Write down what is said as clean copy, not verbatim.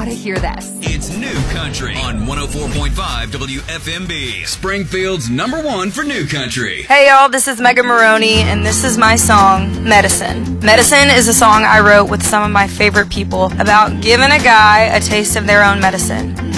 gotta hear this. It's New Country on 104.5 WFMB, Springfield's #1 for New Country. Hey y'all, this is Megan Maroney, and this is my song, Medicine. Medicine is a song I wrote with some of my favorite people about giving a guy a taste of their own medicine.